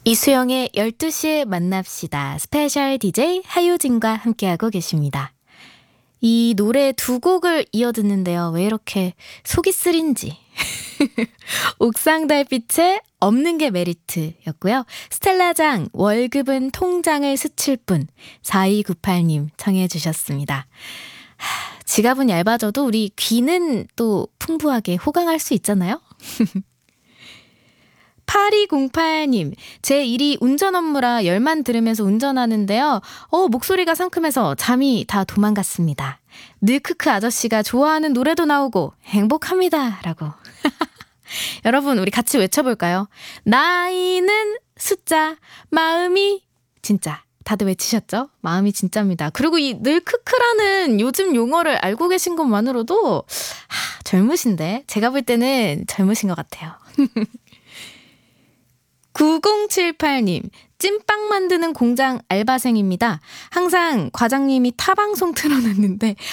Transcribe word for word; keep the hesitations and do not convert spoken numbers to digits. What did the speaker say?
이수영의 열두 시에 만납시다. 스페셜 디제이 하효진과 함께하고 계십니다. 이 노래 두 곡을 이어 듣는데요. 왜 이렇게 속이 쓰린지. 옥상 달빛에 없는 게 메리트였고요. 스텔라장 월급은 통장을 스칠 뿐 사이구팔 님 청해 주셨습니다. 하, 지갑은 얇아져도 우리 귀는 또 풍부하게 호강할 수 있잖아요. 팔이공팔 님, 제 일이 운전 업무라 열만 들으면서 운전하는데요. 어, 목소리가 상큼해서 잠이 다 도망갔습니다. 느크크 아저씨가 좋아하는 노래도 나오고 행복합니다. 라고. 여러분, 우리 같이 외쳐볼까요? 나이는 숫자, 마음이 진짜. 다들 외치셨죠? 마음이 진짜입니다. 그리고 이 늘크크라는 요즘 용어를 알고 계신 것만으로도 하, 젊으신데? 제가 볼 때는 젊으신 것 같아요. 구공칠팔 님, 찐빵 만드는 공장 알바생입니다. 항상 과장님이 타방송 틀어놨는데